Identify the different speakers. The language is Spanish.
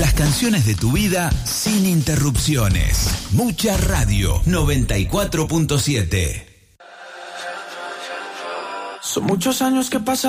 Speaker 1: Las canciones de tu vida sin interrupciones. Mucha Radio 94.7.
Speaker 2: Son muchos años que pasan.